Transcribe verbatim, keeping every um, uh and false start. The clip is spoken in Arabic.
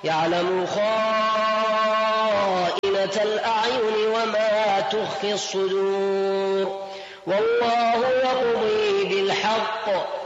يعلم خائنة الأعين وما تخفي الصدور والله يقضي بالحق